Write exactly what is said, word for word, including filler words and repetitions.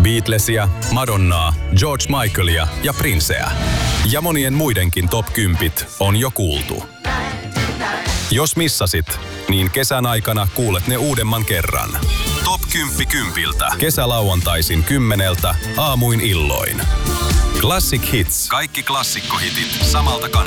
Beatlesia, Madonnaa, George Michaelia ja Princeä. Ja monien muidenkin top kymmenen on jo kuultu. Jos missasit, niin kesän aikana kuulet ne uudemman kerran. Top kymmenen kympiltä. Kesälauantaisin kymmeneltä aamuin illoin. Classic Hits. Kaikki klassikkohitit samalta kanavalta.